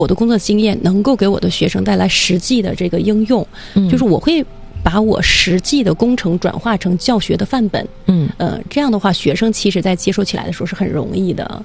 我的工作经验能够给我的学生带来实际的这个应用，就是我会把我实际的工程转化成教学的范本，这样的话，学生其实在接受起来的时候是很容易的，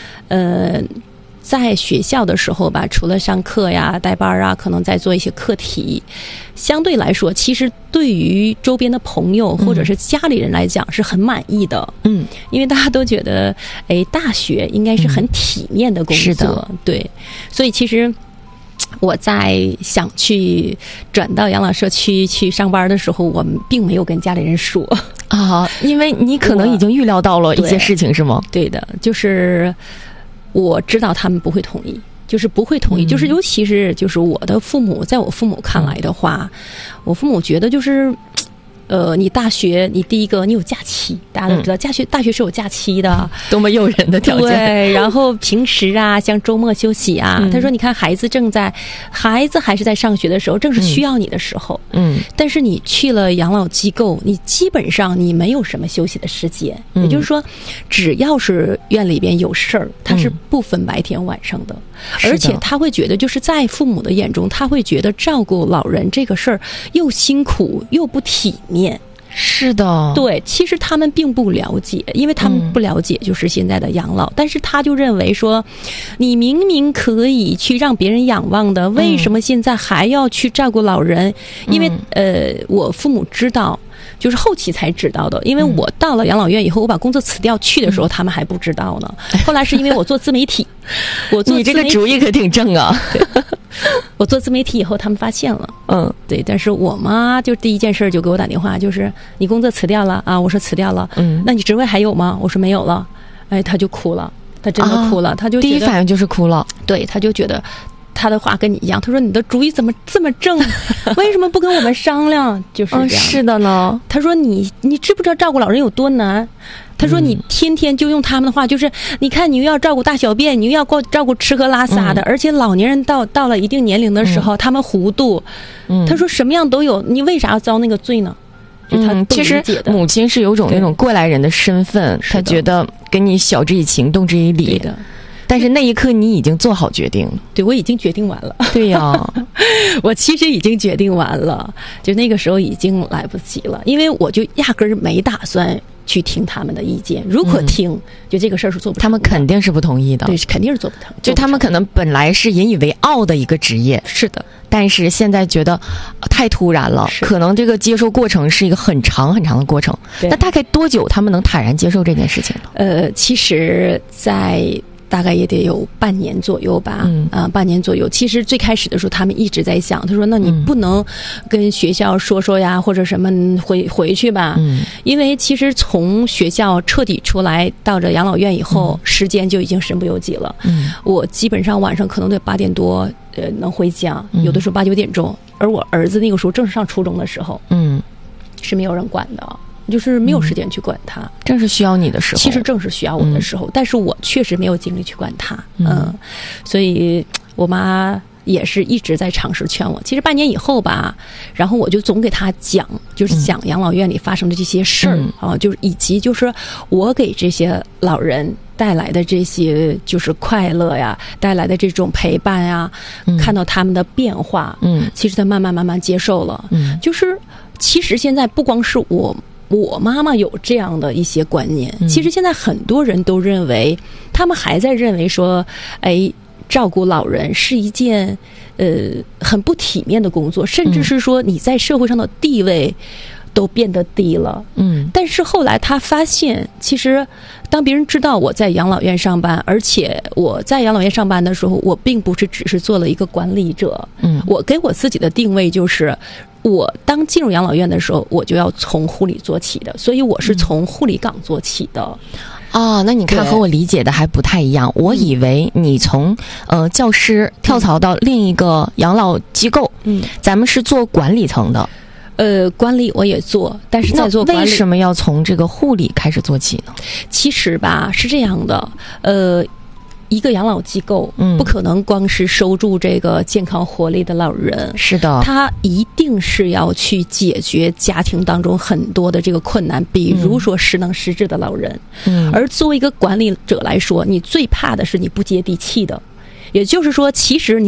在学校的时候吧，除了上课呀、带班啊，可能在做一些课题，相对来说，其实对于周边的朋友或者是家里人来讲是很满意的，因为大家都觉得，大学应该是很体面的工作，是的，对，所以其实我在想去转到养老社区去上班的时候，我们并没有跟家里人说啊，因为你可能已经预料到了一些事情，是吗？ 对的，就是我知道他们不会同意，就是不会同意，就是尤其是就是我的父母，在我父母看来的话，我父母觉得就是你大学你第一个你有假期，大家都知道大学是有假期的， 多么诱人的条件。 对，然后平时啊，像周末休息啊，他说你看孩子还是在上学的时候，正是需要你的时候，但是你去了养老机构，你基本上你没有什么休息的时间，也就是说，只要是院里边有事儿，他是不分白天晚上的，而且他会觉得就是在父母的眼中，他会觉得照顾老人这个事儿又辛苦又不体面。 是的， 对，其实他们并不了解，因为他们不了解就是现在的养老，但是他就认为说，你明明可以去让别人仰望的，为什么现在还要去照顾老人？因为我父母知道。就是后期才知道的，因为我到了养老院以后，我把工作辞掉去的时候，他们还不知道呢。后来是因为我做自媒体， 你这个主意可挺正啊。 我做自媒体以后，他们发现了，对。但是我妈就第一件事就给我打电话，就是你工作辞掉了啊？我说辞掉了，那你职位还有吗？我说没有了。他就哭了，他真的哭了，他就第一反应就是哭了， 对，他就觉得。他的话跟你一样，他说你的主意怎么这么正？为什么不跟我们商量？就是这样。 是的呢。 他说你知不知道照顾老人有多难？他说你天天就用他们的话，就是你看你又要照顾大小便，你又要照顾吃喝拉撒的，而且老年人到了一定年龄的时候，他们糊涂。他说什么样都有，你为啥要遭那个罪呢？ 其实母亲是有种那种过来人的身份，她觉得跟你晓之以情，动之以理的。但是那一刻你已经做好决定了。 对，我已经决定完了。 对呀， 我其实已经决定完了，就那个时候已经来不及了，因为我就压根儿没打算去听他们的意见。如果听，就这个事儿是做不成的。 他们肯定是不同意的。 对，肯定是做不成。 就他们可能本来是引以为傲的一个职业， 是的， 但是现在觉得太突然了，可能这个接受过程是一个很长很长的过程。那大概多久他们能坦然接受这件事情呢？ 其实在大概也得有半年左右吧，半年左右。其实最开始的时候，他们一直在想，他说：“那你不能跟学校说呀，或者什么回去吧。”因为其实从学校彻底出来到这养老院以后，时间就已经身不由己了。我基本上晚上可能得8点多能回家，有的时候8、9点钟。而我儿子那个时候正是上初中的时候，是没有人管的。就是没有时间去管他， 正是需要你的时候。 其实正是需要我的时候，但是我确实没有精力去管他，所以我妈也是一直在尝试劝我。其实半年以后吧，然后我就总给他讲，就是讲养老院里发生的这些事儿啊，就是以及就是我给这些老人带来的这些就是快乐呀，带来的这种陪伴呀，看到他们的变化，其实他慢慢接受了，就是其实现在不光是我妈妈有这样的一些观念，其实现在很多人都认为，他们还在认为说，照顾老人是一件很不体面的工作，甚至是说你在社会上的地位都变得低了。但是后来他发现，其实当别人知道我在养老院上班，而且我在养老院上班的时候，我并不是只是做了一个管理者，我给我自己的定位就是。我当进入养老院的时候，我就要从护理做起的，所以我是从护理岗做起的。 那你看和我理解的还不太一样。我以为你从教师跳槽到另一个养老机构，咱们是做管理层的。 管理我也做，但是在做管理， 为什么要从这个护理开始做起呢？ 其实吧，是这样的，一个养老机构不可能光是收住这个健康活力的老人， 是的，他一定是要去解决家庭当中很多的这个困难，比如说失能失智的老人。而作为一个管理者来说，你最怕的是你不接地气的，也就是说，其实你